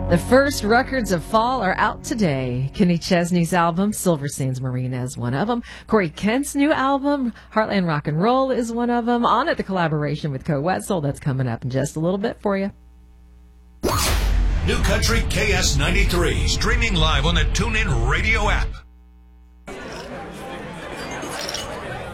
The first records of fall are out today. Kenny Chesney's album, Silver Sands Marina, is one of them. Corey Kent's new album, Heartland Rock and Roll, is one of them. On it, the collaboration with Koe Wetzel. That's coming up in just a little bit for you. New Country KS93, streaming live on the TuneIn Radio app.